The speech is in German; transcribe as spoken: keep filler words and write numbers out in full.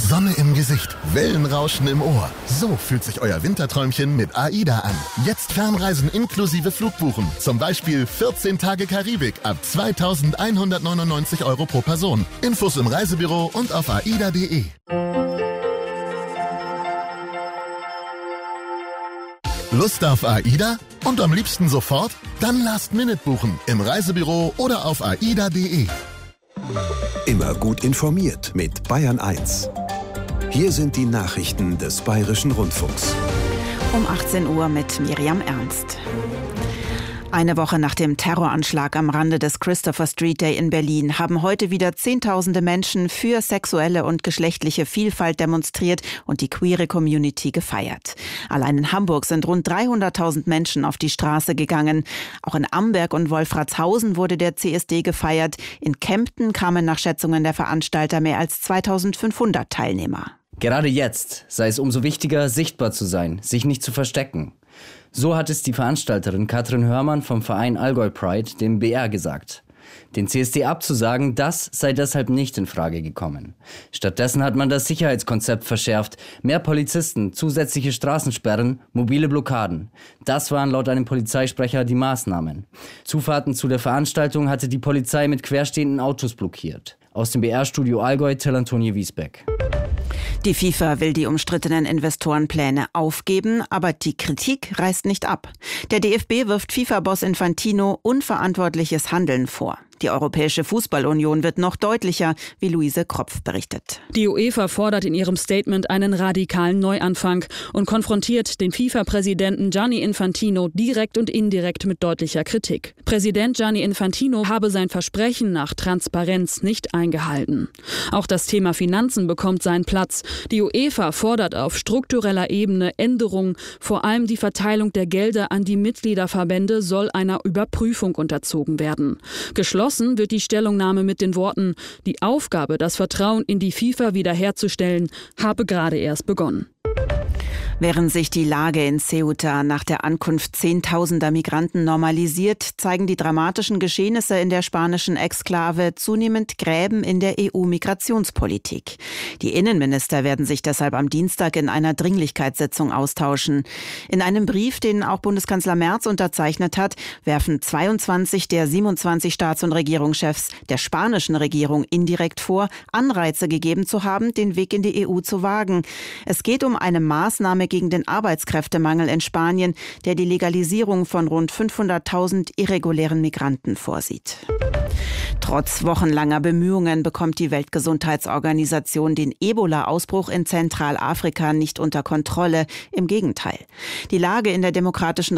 Sonne im Gesicht, Wellenrauschen im Ohr. So fühlt sich euer Winterträumchen mit AIDA an. Jetzt Fernreisen inklusive Flugbuchen. Zum Beispiel vierzehn Tage Karibik ab zweitausendeinhundertneunundneunzig Euro pro Person. Infos im Reisebüro und auf aida punkt de. Lust auf AIDA? Und am liebsten sofort? Dann Last Minute buchen im Reisebüro oder auf aida punkt de. Immer gut informiert mit Bayern eins. Hier sind die Nachrichten des Bayerischen Rundfunks. Um achtzehn Uhr mit Miriam Ernst. Eine Woche nach dem Terroranschlag am Rande des Christopher Street Day in Berlin haben heute wieder Zehntausende Menschen für sexuelle und geschlechtliche Vielfalt demonstriert und die queere Community gefeiert. Allein in Hamburg sind rund dreihunderttausend Menschen auf die Straße gegangen. Auch in Amberg und Wolfratshausen wurde der C S D gefeiert. In Kempten kamen nach Schätzungen der Veranstalter mehr als zweitausendfünfhundert Teilnehmer. Gerade jetzt sei es umso wichtiger, sichtbar zu sein, sich nicht zu verstecken. So hat es die Veranstalterin Katrin Hörmann vom Verein Allgäu Pride dem B R gesagt. Den C S D abzusagen, das sei deshalb nicht in Frage gekommen. Stattdessen hat man das Sicherheitskonzept verschärft. Mehr Polizisten, zusätzliche Straßensperren, mobile Blockaden. Das waren laut einem Polizeisprecher die Maßnahmen. Zufahrten zu der Veranstaltung hatte die Polizei mit querstehenden Autos blockiert. Aus dem B R-Studio Allgäu, Till Antonie Wiesbeck. Die FIFA will die umstrittenen Investorenpläne aufgeben, aber die Kritik reißt nicht ab. Der D F B wirft FIFA-Boss Infantino unverantwortliches Handeln vor. Die Europäische Fußballunion wird noch deutlicher, wie Luise Kropf berichtet. Die UEFA fordert in ihrem Statement einen radikalen Neuanfang und konfrontiert den FIFA-Präsidenten Gianni Infantino direkt und indirekt mit deutlicher Kritik. Präsident Gianni Infantino habe sein Versprechen nach Transparenz nicht eingehalten. Auch das Thema Finanzen bekommt seinen Platz. Die UEFA fordert auf struktureller Ebene Änderungen. Vor allem die Verteilung der Gelder an die Mitgliederverbände soll einer Überprüfung unterzogen werden. Geschlossen wird die Stellungnahme mit den Worten: Die Aufgabe, das Vertrauen in die FIFA wiederherzustellen, habe gerade erst begonnen. Während sich die Lage in Ceuta nach der Ankunft zehntausender Migranten normalisiert, zeigen die dramatischen Geschehnisse in der spanischen Exklave zunehmend Gräben in der E U-Migrationspolitik. Die Innenminister werden sich deshalb am Dienstag in einer Dringlichkeitssitzung austauschen. In einem Brief, den auch Bundeskanzler Merz unterzeichnet hat, werfen zweiundzwanzig der siebenundzwanzig Staats- und Regierungschefs der spanischen Regierung indirekt vor, Anreize gegeben zu haben, den Weg in die E U zu wagen. Es geht um eine Maßnahme gegen den Arbeitskräftemangel in Spanien, der die Legalisierung von rund fünfhunderttausend irregulären Migranten vorsieht. Trotz wochenlanger Bemühungen bekommt die Weltgesundheitsorganisation den Ebola-Ausbruch in Zentralafrika nicht unter Kontrolle. Im Gegenteil. Die Lage in der Demokratischen